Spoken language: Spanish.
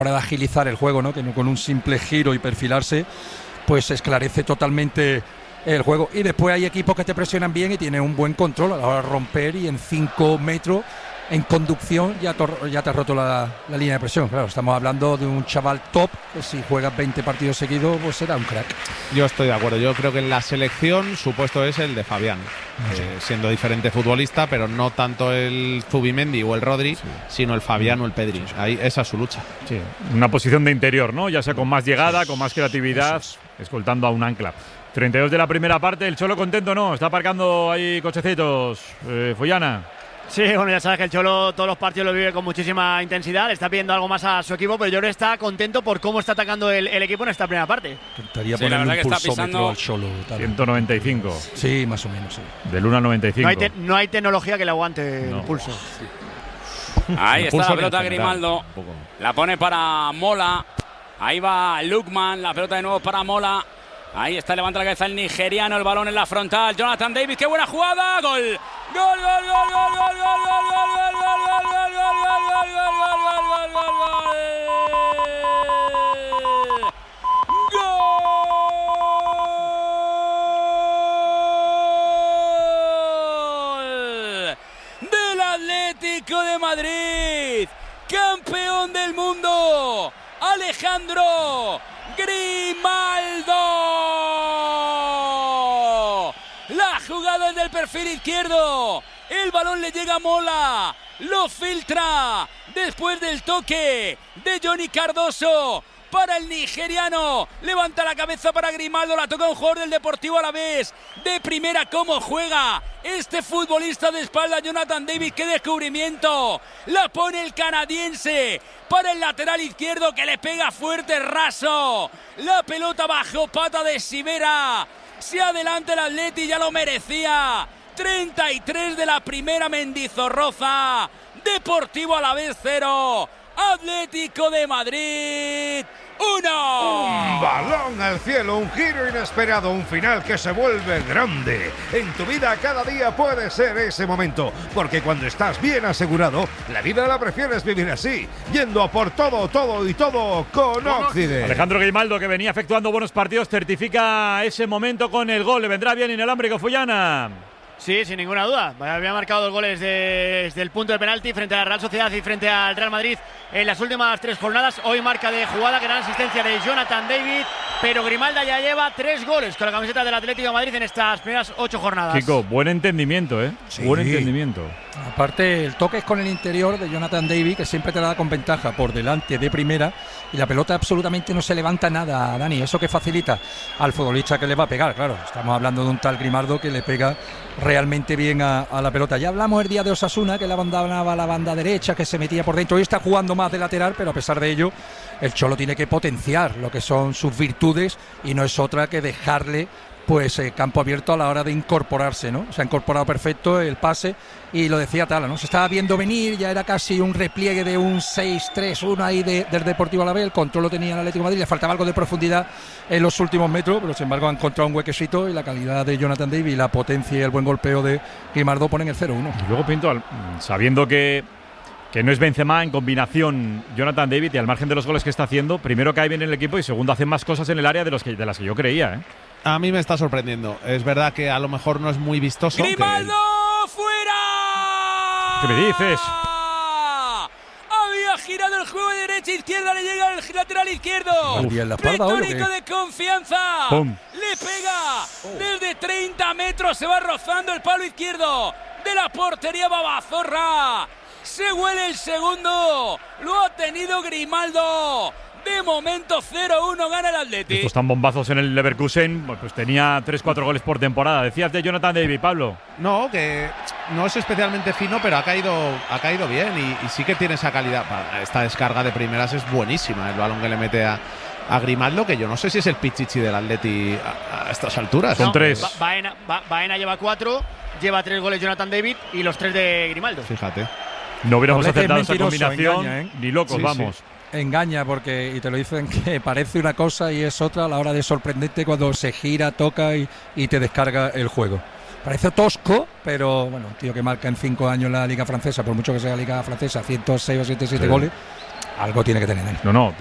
de agilizar el juego, ¿no? Que con un simple giro y perfilarse, pues se esclarece totalmente el juego. Y después hay equipos que te presionan bien y tienen un buen control a la hora de romper, y en 5 metros en conducción ya te ha roto la línea de presión. Claro, estamos hablando de un chaval top que si juegas 20 partidos seguidos pues será un crack. Yo estoy de acuerdo. Yo creo que en la selección su puesto es el de Fabián, siendo diferente futbolista, pero no tanto el Zubimendi o el Rodri, sino el Fabián o el Pedri. Ahí, esa es su lucha. Sí, una posición de interior, ¿no? Ya sea con más llegada, con más creatividad, escoltando a un ancla. 32 de la primera parte, el Cholo contento, ¿no? Está aparcando ahí cochecitos, Follana. Sí, bueno, ya sabes que el Cholo todos los partidos lo vive con muchísima intensidad, le está pidiendo algo más a su equipo, pero yo creo que está contento por cómo está atacando el equipo en esta primera parte. Intentaría ponerle un pulsómetro al Cholo. 195. Sí, más o menos, sí. Del 1 a 95. No hay tecnología que le aguante el pulso. Ahí está la pelota Grimaldo. La pone para Mola. Ahí va Lukman, la pelota de nuevo para Mola. Ahí está, levanta la cabeza el nigeriano, el balón en la frontal. Jonathan David, qué buena jugada. Gol. Gol, gol, gol, gol, gol, gol, gol, gol, gol, gol, gol, gol, gol, gol del Atlético de Madrid, campeón del mundo, Alejandro Grimaldo. La jugada es del perfil izquierdo. El balón le llega a Mola. Lo filtra después del toque de Johnny Cardoso para el nigeriano. Levanta la cabeza para Grimaldo. La toca un jugador del Deportivo Alavés. De primera, cómo juega este futbolista de espalda, Jonathan David. ¡Qué descubrimiento! La pone el canadiense para el lateral izquierdo, que le pega fuerte, raso. La pelota bajo pata de Sivera. Se adelanta el Atleti, ya lo merecía. 33 de la primera, Mendizorroza. Deportivo Alavés 0. Atlético de Madrid 1. Un balón al cielo, un giro inesperado, un final que se vuelve grande. En tu vida cada día puede ser ese momento, porque cuando estás bien asegurado, la vida la prefieres vivir así, yendo a por todo, todo y todo con Occident. Alejandro Grimaldo, que venía efectuando buenos partidos, certifica ese momento con el gol. Le vendrá bien inalámbrico, Follana. Sí, sin ninguna duda. Había marcado 2 goles desde el punto de penalti frente a la Real Sociedad y frente al Real Madrid en las últimas 3 jornadas. Hoy marca de jugada, gran asistencia de Jonathan David, pero Grimaldo ya lleva 3 goles con la camiseta del Atlético de Madrid en estas primeras 8 jornadas. Kiko, buen entendimiento, ¿eh? Sí. Buen entendimiento. Aparte, el toque es con el interior de Jonathan David, que siempre te da con ventaja por delante de primera, y la pelota absolutamente no se levanta nada, Dani. Eso que facilita al futbolista que le va a pegar, claro. Estamos hablando de un tal Grimaldo que le pega realmente bien a la pelota. Ya hablamos el día de Osasuna, que la abandonaba la banda derecha, que se metía por dentro. Hoy está jugando más de lateral, pero a pesar de ello, el Cholo tiene que potenciar lo que son sus virtudes, y no es otra que dejarle pues campo abierto a la hora de incorporarse, ¿no? Se ha incorporado perfecto el pase, y lo decía Tala, ¿no? Se estaba viendo venir, ya era casi un repliegue de un 6-3-1 ahí del Deportivo Alavés. El control lo tenía el Atlético de Madrid, le faltaba algo de profundidad en los últimos metros, pero sin embargo ha encontrado un huequecito, y la calidad de Jonathan David, la potencia y el buen golpeo de Grimaldo ponen el 0-1. Y luego Pinto, sabiendo que no es Benzema, en combinación Jonathan David, y al margen de los goles que está haciendo, primero cae bien en el equipo y segundo hace más cosas en el área de las que yo creía, ¿eh? A mí me está sorprendiendo. Es verdad que a lo mejor no es muy vistoso. ¡Grimaldo fuera! ¿Qué me dices? Había girado el juego de derecha a izquierda, le llega el lateral izquierdo. Retórico de confianza. ¡Pum! Le pega desde 30 metros, se va rozando el palo izquierdo de la portería Babazorra. Se huele el segundo, lo ha tenido Grimaldo. De momento 0-1 gana el Atleti. Estos tan bombazos en el Leverkusen, pues tenía 3-4 goles por temporada. Decías de Jonathan David, Pablo. No, que no es especialmente fino, pero ha caído bien, y sí que tiene esa calidad. Esta descarga de primeras es buenísima, el balón que le mete a Grimaldo, que yo no sé si es el pichichi del Atleti a estas alturas. Son 3. Baena lleva 4, lleva 3 goles Jonathan David y los 3 de Grimaldo. Fíjate. No hubiéramos acertado esa mentiroso, combinación, engaña, ¿eh? ni locos, Sí, vamos. Sí. Engaña, porque, y te lo dicen, que parece una cosa y es otra a la hora de sorprenderte cuando se gira, toca y te descarga el juego. Parece tosco, pero bueno, un tío que marca en 5 años la Liga Francesa, por mucho que sea la Liga Francesa, 106 o 107 goles. Algo tiene que tener. No,